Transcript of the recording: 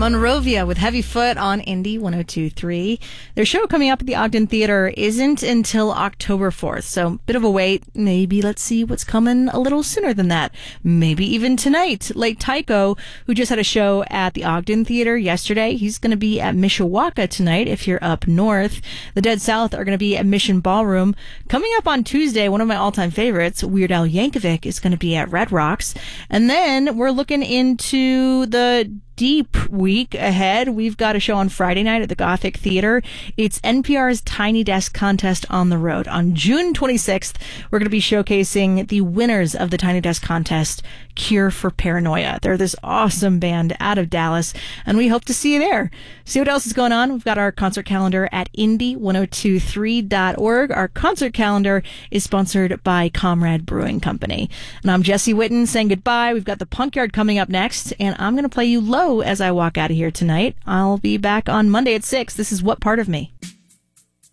Monrovia with Heavy Foot on Indie 102.3. Their show coming up at the Ogden Theater isn't until October 4th, so bit of a wait. Maybe let's see what's coming a little sooner than that. Maybe even tonight. Lake Tycho, who just had a show at the Ogden Theater yesterday, he's going to be at Mishawaka tonight if you're up north. The Dead South are going to be at Mission Ballroom. Coming up on Tuesday, one of my all-time favorites, Weird Al Yankovic, is going to be at Red Rocks. And then we're looking into the deep week ahead. We've got a show on Friday night at the Gothic Theater. It's NPR's Tiny Desk Contest on the Road. On June 26th, we're going to be showcasing the winners of the Tiny Desk Contest, Cure for Paranoia. They're this awesome band out of Dallas, and we hope to see you there. See what else is going on? We've got our concert calendar at indie1023.org. Our concert calendar is sponsored by Comrade Brewing Company. And I'm Jesse Witten saying goodbye. We've got the Punk Yard coming up next, and I'm going to play you Low as I walk out of here tonight. I'll be back on Monday at 6. This is What Part of Me?